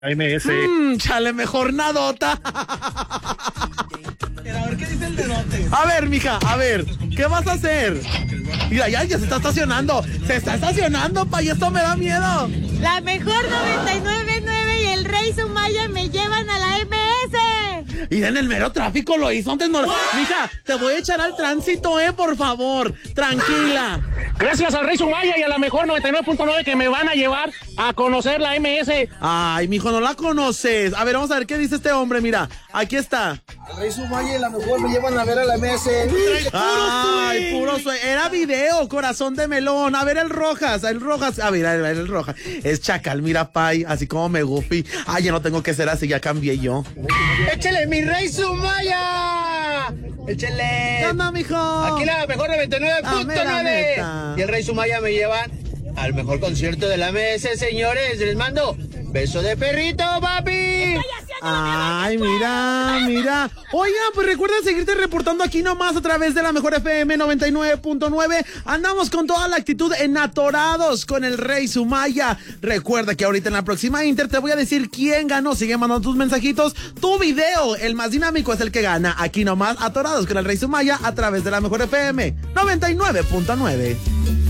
AMS. Chale, mejor nadota. A ver, ¿qué dice el dedote? A ver, mija, a ver, ¿qué vas a hacer? Mira, ya se está estacionando. Se está estacionando, pa, y esto me da miedo. La mejor 99.9 y el Rey Sumaya me llevan a la MS. Y en el mero tráfico lo hizo antes. No... Mija, te voy a echar al tránsito, por favor. Tranquila. Gracias al Rey Sumaya y a la mejor 99.9 que me van a llevar a conocer la MS. Ay, mijo, no la conoces. A ver, vamos a ver qué dice este hombre. Mira, aquí está. El Rey Sumaya y la mejor me llevan a ver a la MS. Ay, puro sueño. Era video, corazón de melón. A ver, el Rojas. A ver, el Rojas. Es chacal, mira, pay. Así como me goofy. Ay, ya no tengo que ser así, ya cambié yo. ¡Échale, mi Rey Sumaya! ¡Échale! ¿Qué onda, mijo? Aquí la mejor 99.9. Y el Rey Sumaya me llevan al mejor concierto de la MS, señores. Les mando beso de perrito, papi. Ay, mira. Oiga, pues recuerda seguirte reportando aquí nomás a través de la mejor FM 99.9. Andamos con toda la actitud en Atorados con el Rey Sumaya. Recuerda que ahorita en la próxima Inter te voy a decir quién ganó. Sigue mandando tus mensajitos. Tu video, el más dinámico, es el que gana. Aquí nomás, Atorados con el Rey Sumaya a través de la mejor FM 99.9.